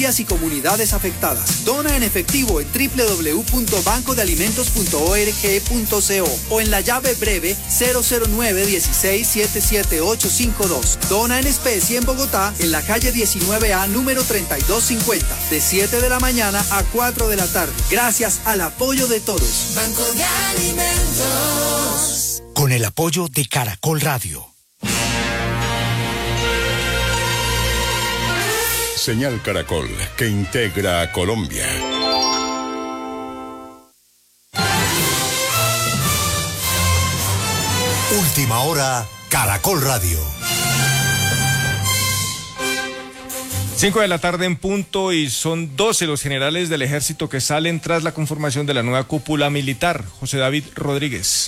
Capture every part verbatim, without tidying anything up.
y comunidades afectadas. Dona en efectivo en doble u doble u doble u punto banco de alimentos punto org punto co o en la llave breve cero cero nueve uno seis siete siete ocho cinco dos. Dona en especie en Bogotá en la calle diecinueve A número treinta y dos cincuenta de siete de la mañana a cuatro de la tarde. Gracias al apoyo de todos. Banco de Alimentos. Con el apoyo de Caracol Radio. Señal Caracol, que integra a Colombia. Última hora, Caracol Radio. Cinco de la tarde en punto y son doce los generales del ejército que salen tras la conformación de la nueva cúpula militar. José David Rodríguez.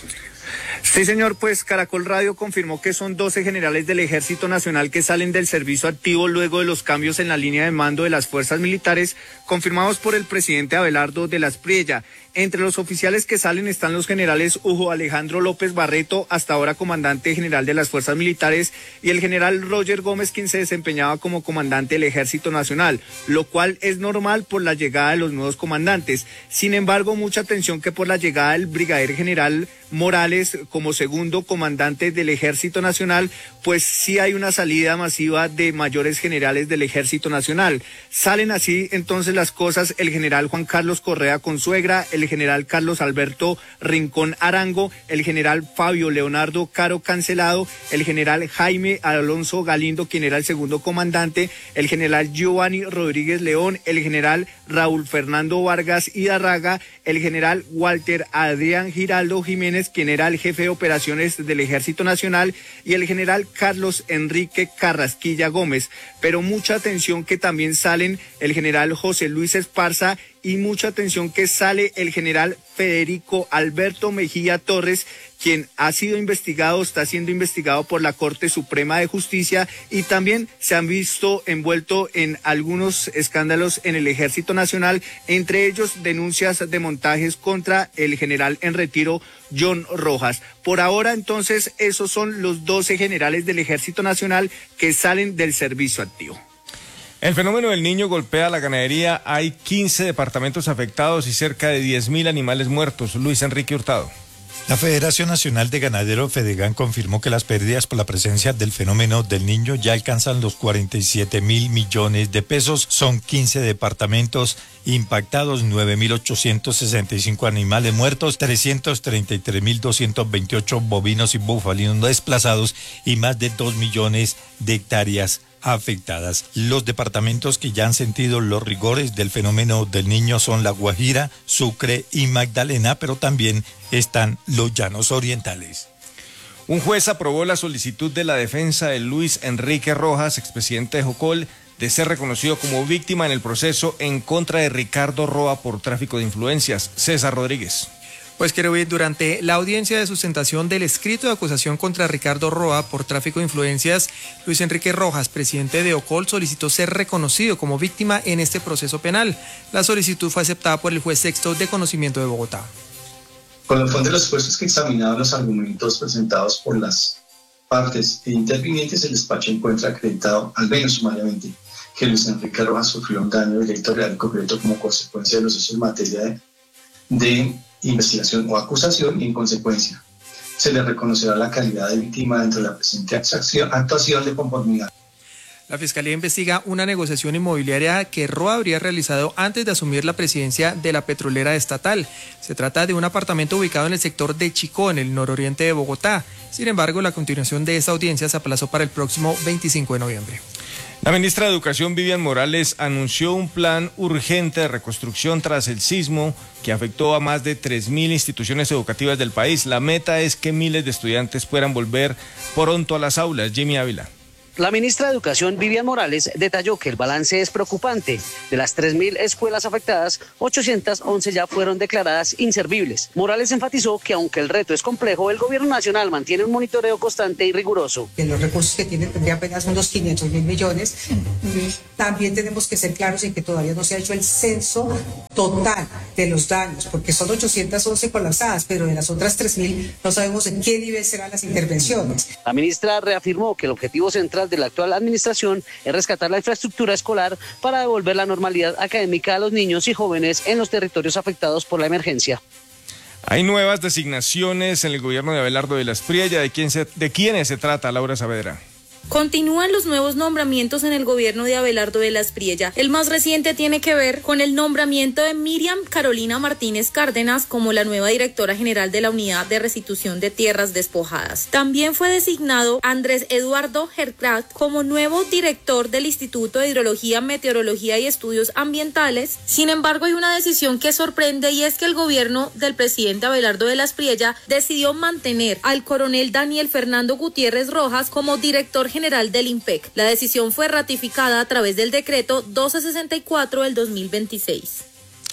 Sí, señor, pues Caracol Radio confirmó que son doce generales del Ejército Nacional que salen del servicio activo luego de los cambios en la línea de mando de las fuerzas militares confirmados por el presidente Abelardo de las Priella. Entre los oficiales que salen están los generales Hugo Alejandro López Barreto, hasta ahora comandante general de las fuerzas militares, y el general Roger Gómez, quien se desempeñaba como comandante del Ejército Nacional, lo cual es normal por la llegada de los nuevos comandantes. Sin embargo, mucha atención que por la llegada del brigadier general Morales como segundo comandante del Ejército Nacional, pues sí hay una salida masiva de mayores generales del Ejército Nacional. Salen así entonces las cosas el general Juan Carlos Correa Consuegra, el general Carlos Alberto Rincón Arango, el general Fabio Leonardo Caro Cancelado, el general Jaime Alonso Galindo, quien era el segundo comandante, el general Giovanni Rodríguez León, el general Raúl Fernando Vargas Hidarraga, el general Walter Adrián Giraldo Jiménez, quien era el jefe de operaciones del Ejército Nacional, y el general Carlos Enrique Carrasquilla Gómez. Pero mucha atención que también salen el general José Luis Esparza y mucha atención que sale el general Federico Alberto Mejía Torres, quien ha sido investigado, está siendo investigado por la Corte Suprema de Justicia y también se han visto envuelto en algunos escándalos en el Ejército Nacional, entre ellos denuncias de montajes contra el general en retiro John Rojas. Por ahora, entonces, esos son los doce generales del Ejército Nacional que salen del servicio activo. El fenómeno del Niño golpea la ganadería. Hay quince departamentos afectados y cerca de diez mil animales muertos. Luis Enrique Hurtado. La Federación Nacional de Ganaderos Fedegan confirmó que las pérdidas por la presencia del fenómeno del Niño ya alcanzan los cuarenta y siete mil millones de pesos. Son quince departamentos impactados, nueve mil ochocientos sesenta y cinco animales muertos, trescientos treinta y tres mil doscientos veintiocho bovinos y bufalinos desplazados y más de dos millones de hectáreas afectadas. Los departamentos que ya han sentido los rigores del fenómeno del Niño son La Guajira, Sucre y Magdalena, pero también están los llanos orientales. Un juez aprobó la solicitud de la defensa de Luis Enrique Rojas, expresidente de Jocol, de ser reconocido como víctima en el proceso en contra de Ricardo Roa por tráfico de influencias. César Rodríguez. Pues Querubín, durante la audiencia de sustentación del escrito de acusación contra Ricardo Roa por tráfico de influencias, Luis Enrique Rojas, presidente de Ocol, solicitó ser reconocido como víctima en este proceso penal. La solicitud fue aceptada por el juez sexto de conocimiento de Bogotá. Con el fondo de los jueces que examinaron los argumentos presentados por las partes e intervinientes, el despacho encuentra acreditado, al menos sumariamente, que Luis Enrique Rojas sufrió un daño directo, real y concreto como consecuencia de los hechos en materia de, de investigación o acusación, y en consecuencia se le reconocerá la calidad de víctima dentro de la presente actuación de conformidad. La Fiscalía investiga una negociación inmobiliaria que Roa habría realizado antes de asumir la presidencia de la petrolera estatal. Se trata de un apartamento ubicado en el sector de Chicó, en el nororiente de Bogotá. Sin embargo, la continuación de esta audiencia se aplazó para el próximo veinticinco de noviembre. La ministra de Educación, Vivian Morales, anunció un plan urgente de reconstrucción tras el sismo que afectó a más de tres mil instituciones educativas del país. La meta es que miles de estudiantes puedan volver pronto a las aulas. Jimmy Ávila. La ministra de Educación, Vivian Morales, detalló que el balance es preocupante. De las tres mil escuelas afectadas, ochocientas once ya fueron declaradas inservibles. Morales enfatizó que aunque el reto es complejo, el gobierno nacional mantiene un monitoreo constante y riguroso. Que los recursos que tiene tendría apenas unos quinientos mil millones. También tenemos que ser claros en que todavía no se ha hecho el censo total de los daños, porque son ochocientas once colapsadas, pero de las otras tres mil no sabemos en qué nivel serán las intervenciones. La ministra reafirmó que el objetivo central central de la actual administración es rescatar la infraestructura escolar para devolver la normalidad académica a los niños y jóvenes en los territorios afectados por la emergencia. Hay nuevas designaciones en el gobierno de Abelardo de la Espriella. ¿De quién se, de quiénes se trata, Laura Saavedra? Continúan los nuevos nombramientos en el gobierno de Abelardo de la Espriella. El más reciente tiene que ver con el nombramiento de Miriam Carolina Martínez Cárdenas como la nueva directora general de la Unidad de Restitución de Tierras Despojadas. También fue designado Andrés Eduardo Hercraft como nuevo director del Instituto de Hidrología, Meteorología y Estudios Ambientales. Sin embargo, hay una decisión que sorprende y es que el gobierno del presidente Abelardo de la Espriella decidió mantener al coronel Daniel Fernando Gutiérrez Rojas como director general del IMPEC. La decisión fue ratificada a través del decreto doce sesenta y cuatro del dos mil veintiséis.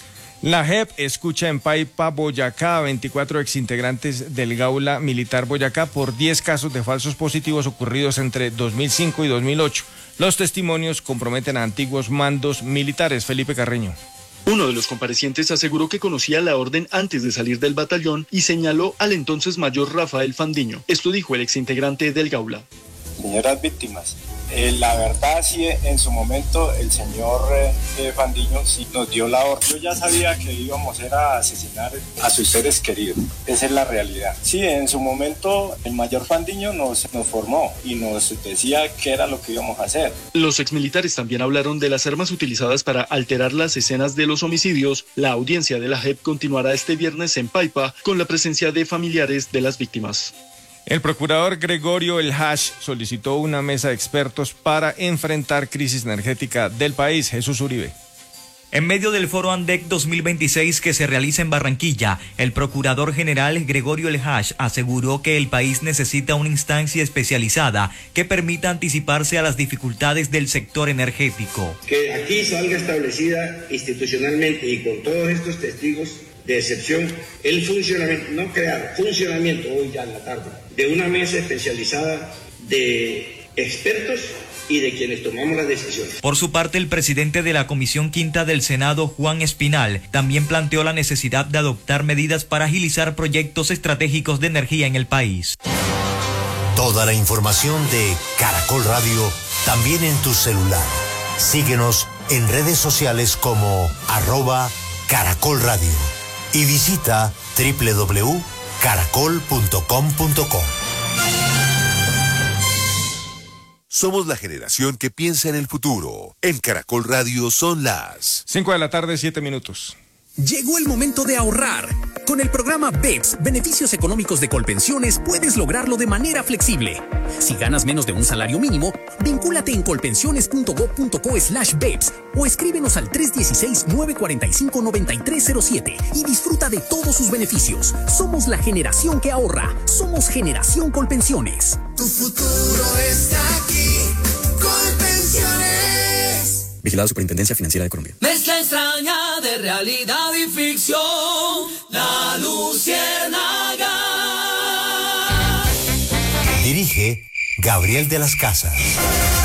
La J E P escucha en Paipa, Boyacá, a veinticuatro exintegrantes del Gaula Militar Boyacá por diez casos de falsos positivos ocurridos entre dos mil cinco y dos mil ocho. Los testimonios comprometen a antiguos mandos militares. Felipe Carreño. Uno de los comparecientes aseguró que conocía la orden antes de salir del batallón y señaló al entonces mayor Rafael Fandiño. Esto dijo el exintegrante del Gaula. Señoras víctimas, eh, la verdad sí, en su momento el señor eh, Fandiño sí nos dio la orden. Yo ya sabía que íbamos a asesinar a sus seres queridos, esa es la realidad. Sí, en su momento el mayor Fandiño nos, nos formó y nos decía qué era lo que íbamos a hacer. Los exmilitares también hablaron de las armas utilizadas para alterar las escenas de los homicidios. La audiencia de la J E P continuará este viernes en Paipa con la presencia de familiares de las víctimas. El procurador Gregorio El Hash solicitó una mesa de expertos para enfrentar crisis energética del país. Jesús Uribe. En medio del foro ANDEC dos mil veintiséis que se realiza en Barranquilla, el procurador general Gregorio El Hash aseguró que el país necesita una instancia especializada que permita anticiparse a las dificultades del sector energético. Que aquí salga establecida institucionalmente y con todos estos testigos de excepción el funcionamiento, no crear, funcionamiento hoy ya en la tarde, de una mesa especializada de expertos y de quienes tomamos las decisiones. Por su parte, el presidente de la Comisión Quinta del Senado, Juan Espinal, también planteó la necesidad de adoptar medidas para agilizar proyectos estratégicos de energía en el país. Toda la información de Caracol Radio también en tu celular. Síguenos en redes sociales como arroba Caracol Radio y visita doble u doble u doble u punto caracol punto com punto co. Somos la generación que piensa en el futuro. En Caracol Radio son las cinco de la tarde, siete minutos. Llegó el momento de ahorrar. Con el programa B E P S, Beneficios Económicos de Colpensiones, puedes lograrlo de manera flexible. Si ganas menos de un salario mínimo, vincúlate en colpensiones punto gob punto co slash B E P S o escríbenos al tres uno seis, nueve cuatro cinco, nueve tres cero siete y disfruta de todos sus beneficios. Somos la generación que ahorra. Somos Generación Colpensiones. Tu futuro está aquí. Colpensiones. Vigilado Superintendencia Financiera de Colombia. Mezcla extraña de realidad y ficción. La Luciérnaga. Dirige Gabriel de las Casas.